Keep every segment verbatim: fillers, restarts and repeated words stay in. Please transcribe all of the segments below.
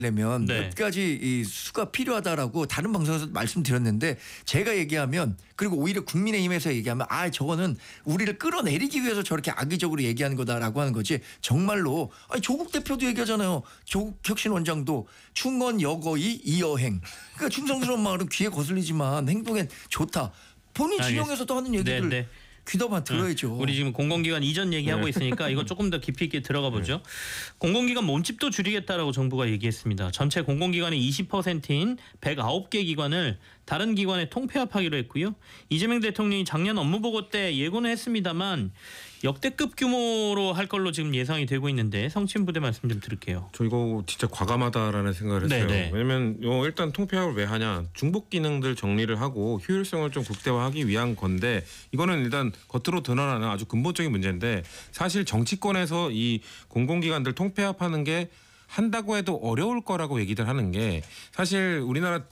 려면 네. 몇 가지 이 수가 필요하다라고 다른 방송에서 말씀드렸는데 제가 얘기하면 그리고 오히려 국민의힘에서 얘기하면 아 저거는 우리를 끌어내리기 위해서 저렇게 악의적으로 얘기하는 거다라고 하는 거지 정말로 아니 조국 대표도 얘기하잖아요. 조국 혁신원장도 충원 여거이 이여행 그러니까 충성스러운 말은 귀에 거슬리지만 행동엔 좋다. 본인 진영에서도 하는 얘기들 네, 네. 귀담아 들어야죠. 우리 지금 공공기관 이전 얘기하고 네. 있으니까 이거 조금 더 깊이 있게 들어가 보죠. 네. 공공기관 몸집도 줄이겠다라고 정부가 얘기했습니다. 전체 공공기관의 이십 퍼센트인 백구 개 기관을 다른 기관에 통폐합하기로 했고요. 이재명 대통령이 작년 업무보고 때 예고는 했습니다만 역대급 규모로 할 걸로 지금 예상이 되고 있는데 성친 부대 말씀 좀 들을게요. 저 이거 진짜 과감하다라는 생각을 했어요. 네네. 왜냐면 요 일단 통폐합을 왜 하냐. 중복 기능들 정리를 하고 효율성을 좀 극대화하기 위한 건데 이거는 일단 겉으로 드러나는 아주 근본적인 문제인데 사실 정치권에서 이 공공기관들 통폐합하는 게 한다고 해도 어려울 거라고 얘기들 하는 게 사실 우리나라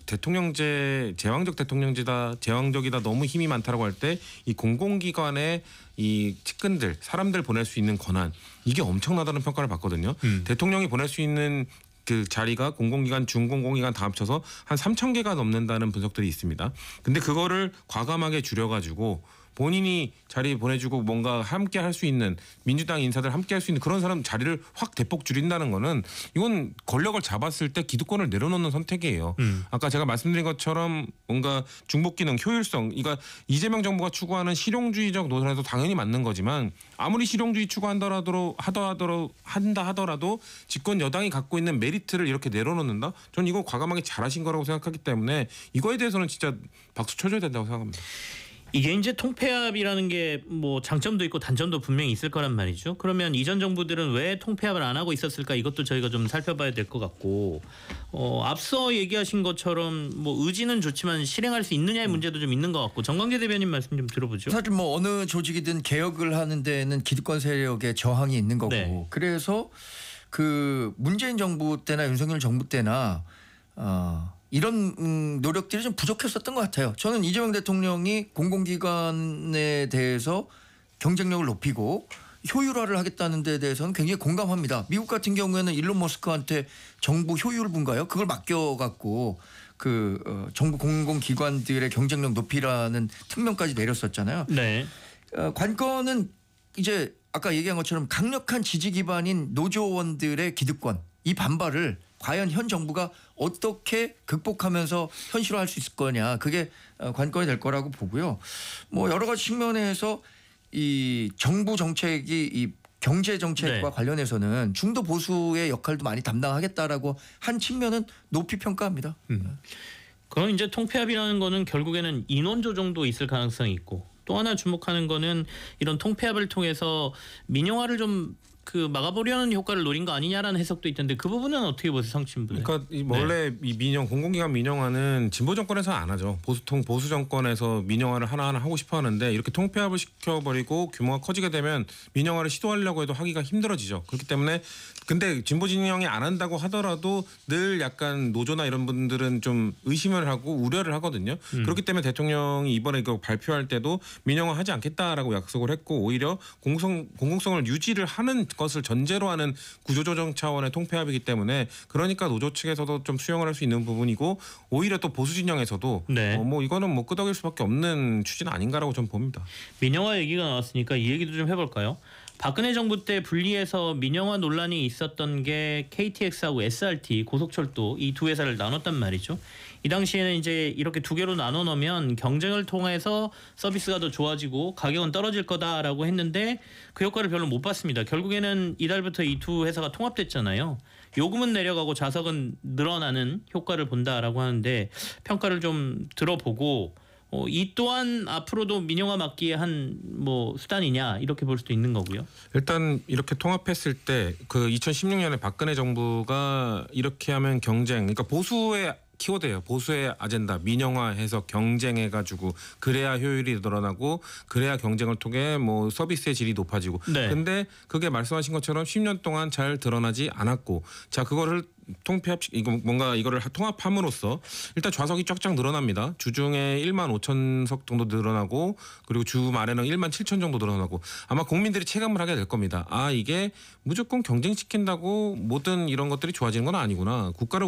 대통령제 제왕적 대통령제다 제왕적이다 너무 힘이 많다라고 할 때 이 공공기관의 이 측근들 사람들 보낼 수 있는 권한 이게 엄청나다는 평가를 받거든요. 음. 대통령이 보낼 수 있는 그 자리가 공공기관, 중공공기관 다 합쳐서 한 삼천 개가 넘는다는 분석들이 있습니다. 근데 그거를 과감하게 줄여가지고 본인이 자리 보내주고 뭔가 함께 할 수 있는 민주당 인사들 함께 할 수 있는 그런 사람 자리를 확 대폭 줄인다는 거는 이건 권력을 잡았을 때 기득권을 내려놓는 선택이에요. 음. 아까 제가 말씀드린 것처럼 뭔가 중복 기능, 효율성, 그러니까 이재명 정부가 추구하는 실용주의적 노선에도 당연히 맞는 거지만 아무리 실용주의 추구한다라도 하더라도 한다 하더라도 집권 여당이 갖고 있는 메리트를 이렇게 내려놓는다? 전 이거 과감하게 잘하신 거라고 생각하기 때문에 이거에 대해서는 진짜 박수 쳐줘야 된다고 생각합니다. 이게 이제 통폐합이라는 게 뭐 장점도 있고 단점도 분명히 있을 거란 말이죠. 그러면 이전 정부들은 왜 통폐합을 안 하고 있었을까 이것도 저희가 좀 살펴봐야 될 것 같고 어, 앞서 얘기하신 것처럼 뭐 의지는 좋지만 실행할 수 있느냐의 문제도 좀 있는 것 같고 정광재 대변인 말씀 좀 들어보죠. 사실 뭐 어느 조직이든 개혁을 하는 데는 기득권 세력의 저항이 있는 거고 네. 그래서 그 문재인 정부 때나 윤석열 정부 때나 어, 이런 음, 노력들이 좀 부족했었던 것 같아요. 저는 이재명 대통령이 공공기관에 대해서 경쟁력을 높이고 효율화를 하겠다는 데 대해서는 굉장히 공감합니다. 미국 같은 경우에는 일론 머스크한테 정부 효율부인가요? 그걸 맡겨갖고 그 어, 정부 공공기관들의 경쟁력 높이라는 특명까지 내렸었잖아요. 네. 어, 관건은 이제 아까 얘기한 것처럼 강력한 지지 기반인 노조원들의 기득권 이 반발을 과연 현 정부가 어떻게 극복하면서 현실화할 수 있을 거냐 그게 관건이 될 거라고 보고요. 뭐 여러 가지 측면에서 이 정부 정책이 이 경제 정책과 네. 관련해서는 중도 보수의 역할도 많이 담당하겠다라고 한 측면은 높이 평가합니다. 음. 그럼 이제 통폐합이라는 거는 결국에는 인원 조정도 있을 가능성이 있고 또 하나 주목하는 거는 이런 통폐합을 통해서 민영화를 좀 그 막아보려는 효과를 노린 거 아니냐라는 해석도 있던데 그 부분은 어떻게 보세요, 성친분? 그러니까 이 원래 네. 이 민영 공공기관 민영화는 진보 정권에서 안 하죠. 보수통 보수 정권에서 민영화를 하나하나 하고 싶어 하는데 이렇게 통폐합을 시켜버리고 규모가 커지게 되면 민영화를 시도하려고 해도 하기가 힘들어지죠. 그렇기 때문에 근데 진보 진영이 안 한다고 하더라도 늘 약간 노조나 이런 분들은 좀 의심을 하고 우려를 하거든요. 음. 그렇기 때문에 대통령이 이번에 이거 발표할 때도 민영화 하지 않겠다라고 약속을 했고 오히려 공성 공공성을 유지를 하는 것을 전제로 하는 구조조정 차원의 통폐합이기 때문에 그러니까 노조 측에서도 좀 수용을 할 수 있는 부분이고 오히려 또 보수 진영에서도 네. 어, 뭐 이거는 뭐 끄덕일 수밖에 없는 추진 아닌가라고 좀 봅니다. 민영화 얘기가 나왔으니까 이 얘기도 좀 해볼까요? 박근혜 정부 때 분리해서 민영화 논란이 있었던 게 케이티엑스하고 에스알티 고속철도 이 두 회사를 나눴단 말이죠. 이 당시에는 이제 이렇게 두 개로 나눠 놓으면 경쟁을 통해서 서비스가 더 좋아지고 가격은 떨어질 거다라고 했는데 그 효과를 별로 못 봤습니다. 결국에는 이달부터 이 두 회사가 통합됐잖아요. 요금은 내려가고 좌석은 늘어나는 효과를 본다라고 하는데 평가를 좀 들어보고 어, 이 또한 앞으로도 민영화 막기에 한 뭐 수단이냐 이렇게 볼 수도 있는 거고요. 일단 이렇게 통합했을 때 그 이천십육 년에 박근혜 정부가 이렇게 하면 경쟁, 그러니까 보수의 키워드예요. 보수의 아젠다, 민영화해서 경쟁해가지고 그래야 효율이 늘어나고 그래야 경쟁을 통해 뭐 서비스의 질이 높아지고. 네. 근데 그게 말씀하신 것처럼 십 년 동안 잘 드러나지 않았고, 자 그거를 통폐합 이거 뭔가 이거를 통합함으로써 일단 좌석이 쫙쫙 늘어납니다. 주중에 일만 오천 석 정도 늘어나고 그리고 주말에는 일만 칠천 정도 늘어나고 아마 국민들이 체감을 하게 될 겁니다. 아 이게 무조건 경쟁시킨다고 모든 이런 것들이 좋아지는 건 아니구나. 국가를